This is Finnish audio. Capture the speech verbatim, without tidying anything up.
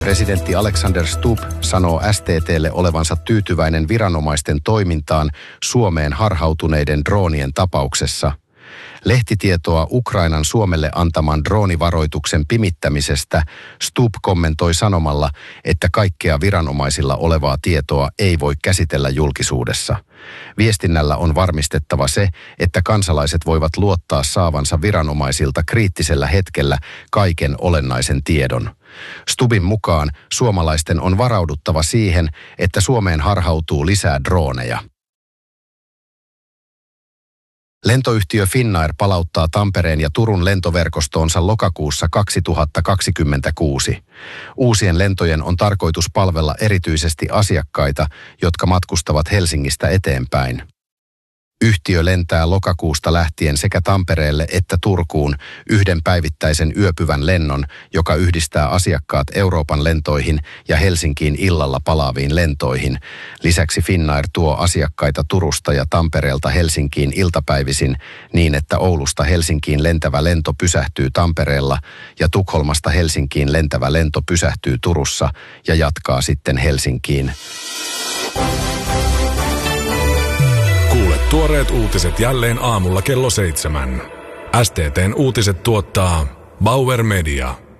Presidentti Alexander Stubb sanoo S T T:lle olevansa tyytyväinen viranomaisten toimintaan Suomeen harhautuneiden droonien tapauksessa. Lehtitietoa Ukrainan Suomelle antaman droonivaroituksen pimittämisestä Stubb kommentoi sanomalla, että kaikkea viranomaisilla olevaa tietoa ei voi käsitellä julkisuudessa. Viestinnällä on varmistettava se, että kansalaiset voivat luottaa saavansa viranomaisilta kriittisellä hetkellä kaiken olennaisen tiedon. Stubbin mukaan suomalaisten on varauduttava siihen, että Suomeen harhautuu lisää drooneja. Lentoyhtiö Finnair palauttaa Tampereen ja Turun lentoverkostoonsa lokakuussa kaksituhattakaksikymmentäkuusi. Uusien lentojen on tarkoitus palvella erityisesti asiakkaita, jotka matkustavat Helsingistä eteenpäin. Yhtiö lentää lokakuusta lähtien sekä Tampereelle että Turkuun yhden päivittäisen yöpyvän lennon, joka yhdistää asiakkaat Euroopan lentoihin ja Helsinkiin illalla palaaviin lentoihin. Lisäksi Finnair tuo asiakkaita Turusta ja Tampereelta Helsinkiin iltapäivisin niin, että Oulusta Helsinkiin lentävä lento pysähtyy Tampereella ja Tukholmasta Helsinkiin lentävä lento pysähtyy Turussa ja jatkaa sitten Helsinkiin. Kuule tuoreet uutiset jälleen aamulla kello seitsemän. S T T:n uutiset tuottaa Bauer Media.